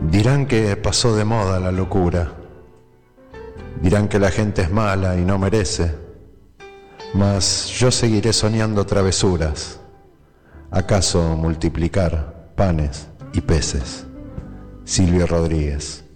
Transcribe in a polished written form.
Dirán que pasó de moda la locura, dirán que la gente es mala y no merece, mas yo seguiré soñando travesuras, acaso multiplicar panes y peces. Silvio Rodríguez.